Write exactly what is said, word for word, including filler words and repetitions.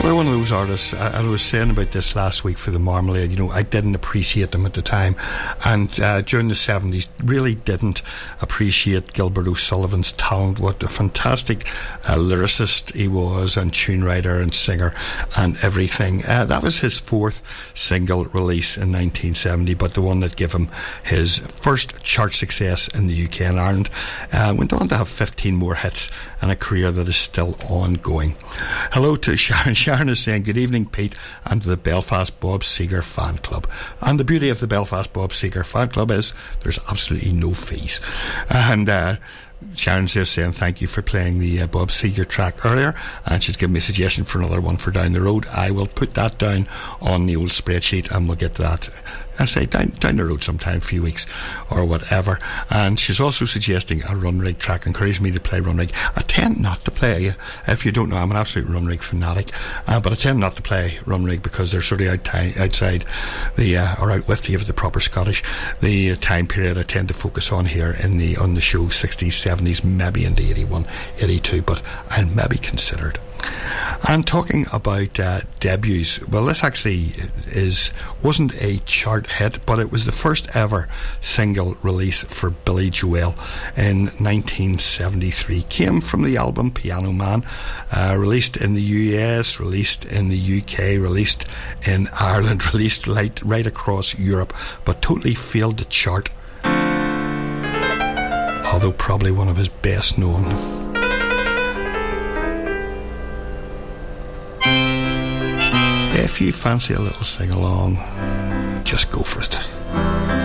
Well, one of those artists, I, I was saying about this last week for the Marmalade, you know, I didn't appreciate them at the time, and uh, during the seventies really didn't appreciate Gilbert O'Sullivan's talent, what a fantastic uh, lyricist he was, and tune writer and singer and everything. Uh, that was his fourth single release in nineteen seventy, but the one that gave him his first chart success in the U K and Ireland. Uh, went on to have fifteen more hits and a career that is still ongoing. Hello to Sharon. Sharon is saying, good evening, Pete, and to the Belfast Bob Seger fan club. And the beauty of the Belfast Bob Seger fan club is there's absolutely no fees. And uh, Sharon's there saying thank you for playing the uh, Bob Seger track earlier, and she's given me a suggestion for another one for down the road. I will put that down on the old spreadsheet, and we'll get that, I say, down, down the road sometime, a few weeks or whatever. And she's also suggesting a Run Rig track, encouraging me to play Run Rig. I tend not to play, if you don't know, I'm an absolute Run Rig fanatic, uh, but I tend not to play Run Rig because they're sort of out time, outside the, uh, or out with, to give it the proper Scottish, the uh, time period I tend to focus on here in the, on the show, sixties, seventies, maybe into eighty-one, eighty-two, but I'll maybe consider it. And talking about uh, debuts, well, this actually is wasn't a chart hit, but it was the first ever single release for Billy Joel in nineteen seventy-three. Came from the album Piano Man, uh, released in the U S, released in the U K, released in Ireland, released right, right across Europe, but totally failed to chart, although probably one of his best known. If you fancy a little sing-along, just go for it.